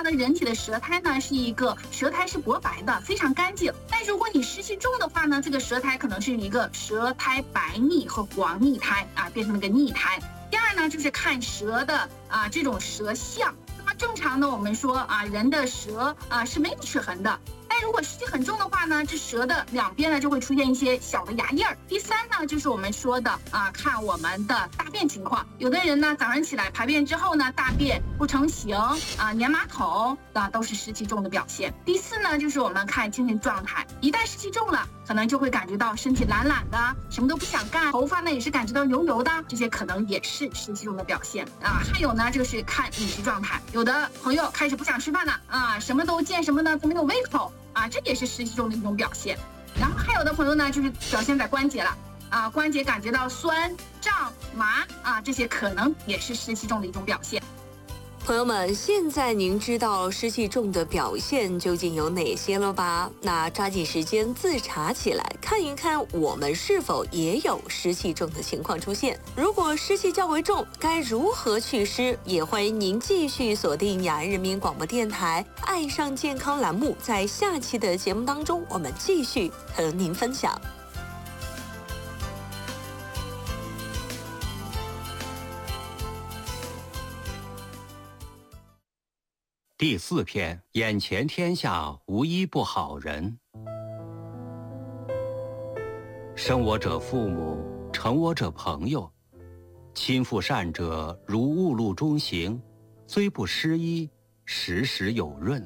呢，人体的舌苔呢是一个舌苔是薄白的，非常干净。但如果你湿气重的话呢，这个舌苔可能是一个舌苔白腻和黄腻苔啊，变成了个腻苔。第二呢，就是看舌的这种舌象。那么正常呢，我们说人的舌是没有齿痕的。但如果湿气很重的话呢，这舌的两边呢就会出现一些小的牙印儿。第三呢，就是我们说的看我们的大便情况。有的人呢早上起来排便之后呢，大便不成形粘马桶都是湿气重的表现。第四呢，就是我们看精神状态，一旦湿气重了，可能就会感觉到身体懒懒的，什么都不想干，头发呢也是感觉到油油的，这些可能也是湿气重的表现还有呢，就是看饮食状态，有的朋友开始不想吃饭了什么都见什么呢都没有胃口这也是湿气重的一种表现。然后还有的朋友呢，就是表现在关节了关节感觉到酸胀麻这些可能也是湿气重的一种表现。 朋友们，现在您知道湿气重的表现究竟有哪些了吧？那抓紧时间自查起来，看一看我们是否也有湿气重的情况出现。如果湿气较为重，该如何祛湿？也欢迎您继续锁定雅安人民广播电台《爱上健康》栏目，在下期的节目当中，我们继续和您分享。 第4篇，眼前天下无一不好人。生我者父母，成我者朋友。亲附善者，如雾露中行，虽不施衣，时时有润。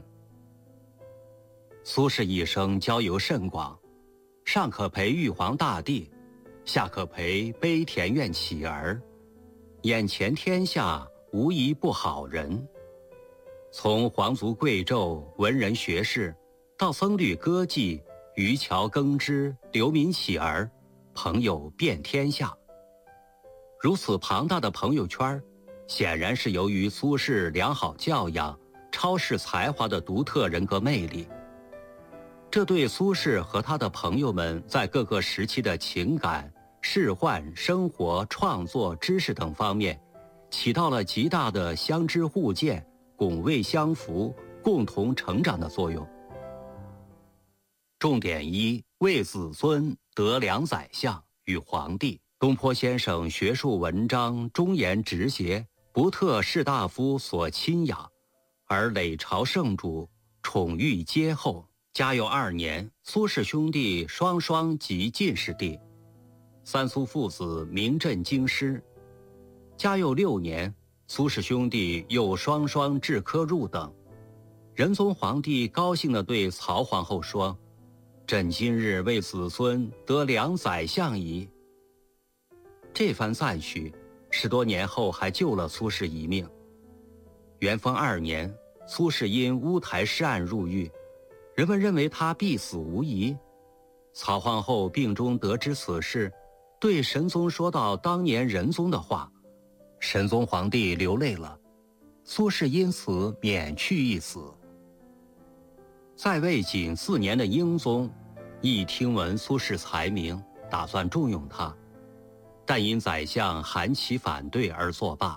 苏轼一生交游甚广，上可陪玉皇大帝，下可陪卑田院乞儿。眼前天下无一不好人。从皇族贵胄、文人学士，到僧侣歌妓、渔樵耕织、流民乞儿，朋友遍天下。如此庞大的朋友圈，显然是由于苏轼良好教养、超世才华的独特人格魅力。这对苏轼和他的朋友们在各个时期的情感、仕宦、生活、创作、知识等方面，起到了极大的相知互鉴、拱卫相扶、共同成长的作用。重点1：为子孙得良宰相与皇帝。东坡先生学术文章忠言直节，不特士大夫所亲养，而累朝圣主，宠遇皆厚。嘉佑2年，苏氏兄弟双双及进士第，三苏父子名震京师。嘉佑6年，苏氏兄弟又双双制科入等。仁宗皇帝高兴地对曹皇后说：“朕今日为子孙得良宰相矣。”这番赞许10多年后还救了苏轼一命。元丰2年，苏轼因乌台诗案入狱，人们认为他必死无疑。曹皇后病中得知此事，对神宗说到当年仁宗的话，神宗皇帝流泪了，苏轼因此免去一死。在位仅4年的英宗，亦听闻苏轼才名，打算重用他，但因宰相韩琦反对而作罢。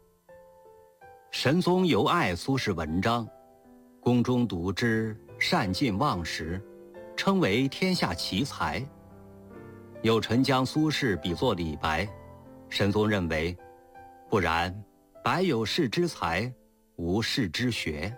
神宗尤爱苏轼文章，宫中读之，善尽忘食，称为天下奇才。有臣将苏轼比作李白，神宗认为不然，白有士之才，无士之学。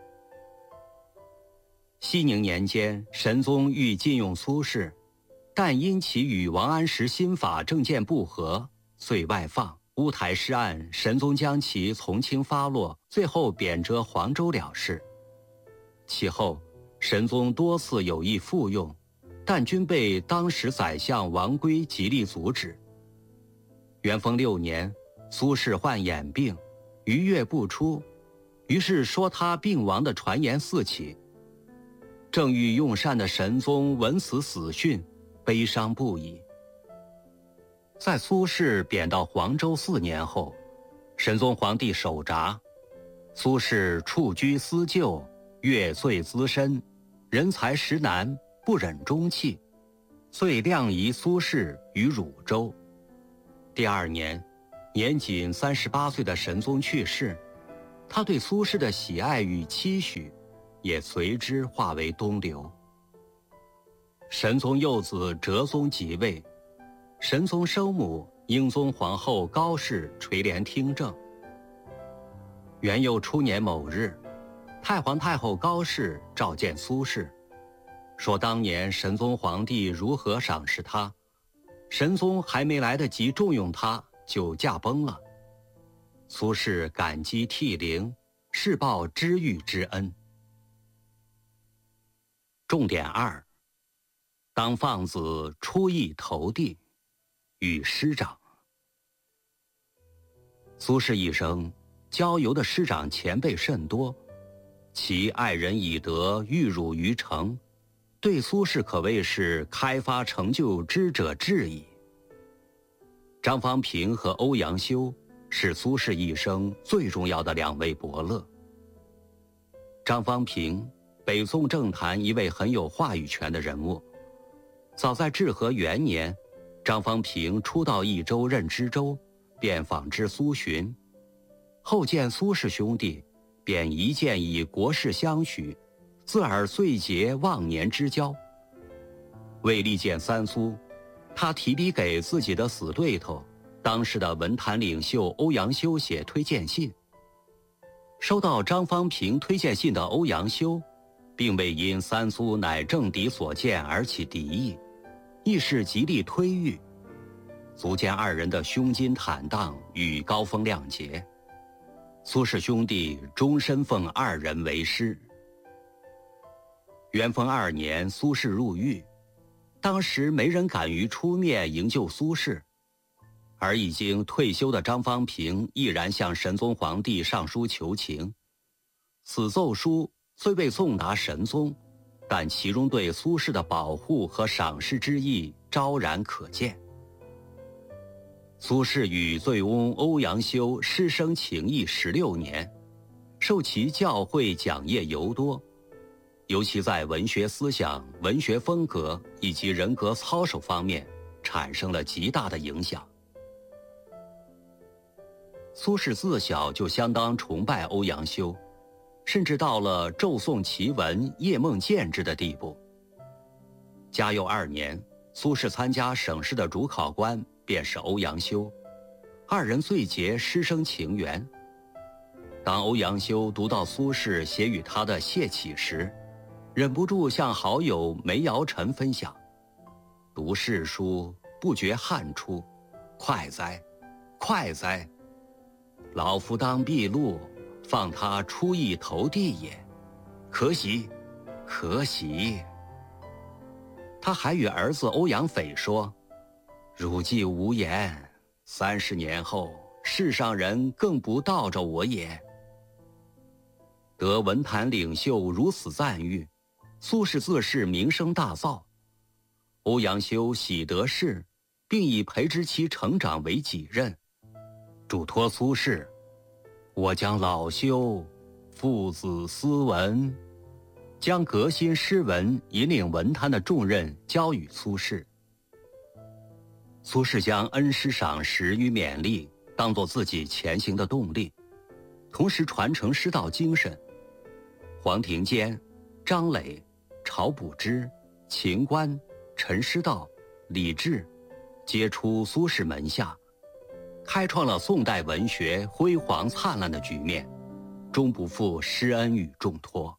熙宁年间，神宗欲禁用苏轼，但因其与王安石新法政见不合，遂外放。乌台诗案，神宗将其从轻发落，最后贬谪黄州了事。其后，神宗多次有意复用，但均被当时宰相王圭极力阻止。元丰6年，苏轼患眼病，逾月不出，于是说他病亡的传言四起。正欲用膳的神宗闻此死讯，悲伤不已。在苏轼贬到黄州4年后，神宗皇帝手札，苏轼处居思旧，越岁资深，人才实难，不忍终弃，遂亮移苏轼于汝州。第2年，年仅38岁的神宗去世， 他对苏轼的喜爱与期许也随之化为东流。神宗幼子哲宗即位，神宗生母英宗皇后高氏垂帘听政。元佑初年某日，太皇太后高氏召见苏轼，说当年神宗皇帝如何赏识他，神宗还没来得及重用他就驾崩了。苏轼感激涕零，是报知遇之恩。重点2：当放子出邑投递，与师长。苏轼一生交游的师长前辈甚多，其爱人以德育汝于诚，对苏轼可谓是开发成就之者至矣。张方平和欧阳修是苏轼一生最重要的2位伯乐。张方平，北宋政坛一位很有话语权的人物。早在至和元年，张方平初到益州任知州，便访知苏洵，后见苏氏兄弟，便一见以国事相许，自尔遂结忘年之交。为力荐三苏，他提笔给自己的死对头，当时的文坛领袖欧阳修写推荐信。收到张方平推荐信的欧阳修，并未因三苏乃政敌所见而起敌意，亦是极力推御，足见2人的胸襟坦荡与高风亮节。苏氏兄弟终身奉2人为师。元丰2年，苏轼入狱，当时没人敢于出面营救苏轼，而已经退休的张方平毅然向神宗皇帝上书求情。此奏书虽未送达神宗，但其中对苏轼的保护和赏识之意昭然可见。苏轼与醉翁欧阳修师生情谊16年，受其教诲讲业尤多，尤其在文学思想、文学风格以及人格操守方面产生了极大的影响。苏轼自小就相当崇拜欧阳修，甚至到了骤诵其文、夜梦见之的地步。嘉佑2年，苏轼参加省试的主考官便是欧阳修，2人最结师生情缘。当欧阳修读到苏轼写与他的谢启时，忍不住向好友梅尧臣分享：“读世书，不觉汗出，快哉，快哉！老夫当毕录，放他出邑投递也，可喜，可喜。”他还与儿子欧阳斐说：“汝既无言，30年后，世上人更不道着我也。”得文坛领袖如此赞誉，苏轼自是名声大噪。欧阳修喜得势，并以培植其成长为己任，嘱托苏轼：“我将老修父子斯文。”将革新诗文引领文坛的重任交予苏轼。苏轼将恩师赏识与勉励当作自己前行的动力，同时传承师道精神。黄庭坚、张磊、晁补之、秦观、陈师道、李治皆出苏轼门下，开创了宋代文学辉煌灿烂的局面，终不负师恩与重托。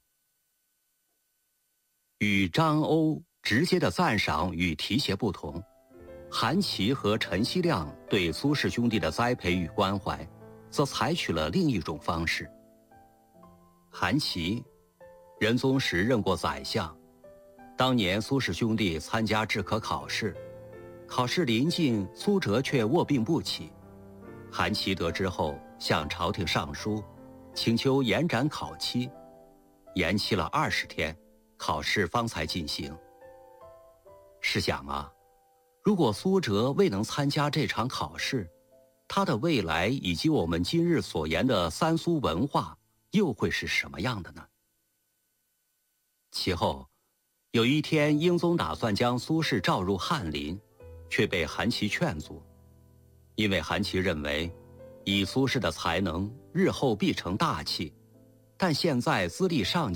与张欧直接的赞赏与提携不同，韩琦和陈希亮对苏氏兄弟的栽培与关怀，则采取了另一种方式。韩琦，仁宗时任过宰相，当年苏氏兄弟参加制科考试，考试临近，苏辙却卧病不起。韩琦得知后，向朝廷上书，请求延展考期，延期了20天。考试方才进行。试想啊，如果苏辙未能参加这场考试，他的未来以及我们今日所言的三苏文化又会是什么样的呢？其后，有一天，英宗打算将苏轼召入翰林，却被韩琦劝阻，因为韩琦认为， 以苏轼的才能，日后必成大器，但现在资历尚